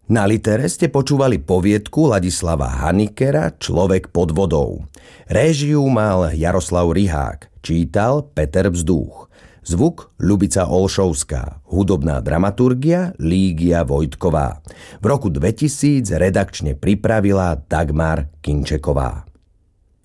Na Litere ste počúvali poviedku Ladislava Hanikera Človek pod vodou. Réžiu mal Jaroslav Rihák, čítal Peter Bzdúch. Zvuk Ľubica Olšovská, hudobná dramaturgia Lígia Vojtková. V roku 2000 redakčne pripravila Dagmar Kinčeková.